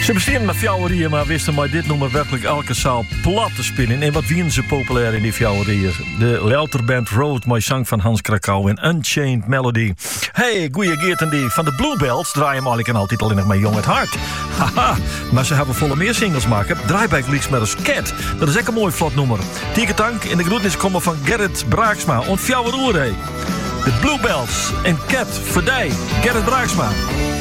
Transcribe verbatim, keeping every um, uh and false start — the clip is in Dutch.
Ze besteden met fjouwerieën, maar wisten mij dit nummer werkelijk elke zaal plat te spinnen. En wat wien ze populair in die fjouwerieën? De Lelterband Road, mijn zang van Hans Krakau en Unchained Melody. Hey, goeie geert en die van de Bluebells draaien maar ik en altijd alleen nog maar Jong het Hart. Haha, maar ze hebben volle meer singles maken. Draaiback liefst met een Cat. Dat is echt een mooi vlot nummer. Tiekentank in de groetnis komen van Gerrit Braaksma. En fjouweroer, hey. De Bluebells en Cat, voor die, Gerrit Braaksma.